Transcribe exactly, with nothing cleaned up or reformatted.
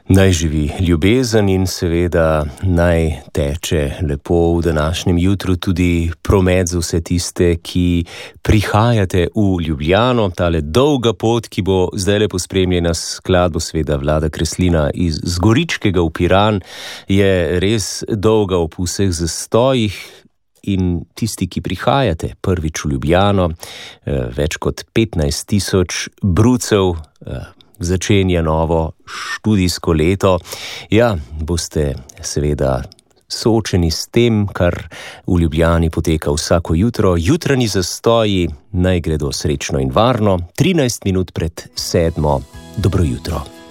Naj živi ljubezen in seveda naj teče lepo v današnjem jutru tudi promet za vse tiste, ki prihajate v Ljubljano. Tale dolga pot, ki bo zdajle pospremljena s skladbo seveda Vlada Kreslina iz Zgoričkega v Piran, je res dolga ob vseh zastojih. In tisti, ki prihajate prvič v Ljubljano, več kot petnajst tisoč brucev, začenja novo študijsko leto. Ja, boste seveda soočeni s tem, kar v Ljubljani poteka vsako jutro. Jutranji zastoji naj gredo srečno in varno. trinajst minut pred sedmo. Dobro jutro.